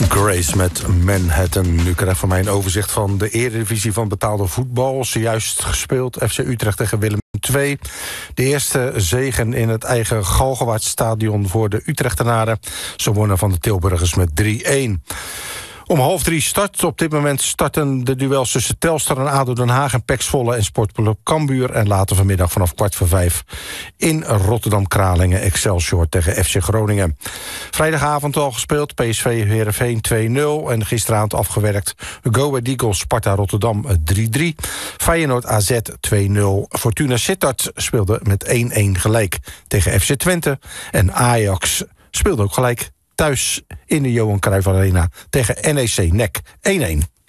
Grace met Manhattan. Nu krijg ik van mij een overzicht van de Eredivisie van betaalde voetbal. Zojuist gespeeld FC Utrecht tegen Willem II. De eerste zegen in het eigen Galgenwaardstadion voor de Utrechtenaren. Ze wonnen van de Tilburgers met 3-1. Om 2:30 start. Op dit moment starten de duels tussen Telstar en ADO Den Haag en PEC Zwolle en Sportclub Cambuur. En later vanmiddag vanaf 4:45 in Rotterdam-Kralingen Excelsior tegen FC Groningen. Vrijdagavond al gespeeld. PSV Heerenveen 2-0 en gisteravond afgewerkt. Go Ahead Eagles Sparta Rotterdam 3-3. Feyenoord AZ 2-0. Fortuna Sittard speelde met 1-1 gelijk tegen FC Twente. En Ajax speelde ook gelijk thuis in de Johan Cruijff Arena tegen NEC NEC 1-1.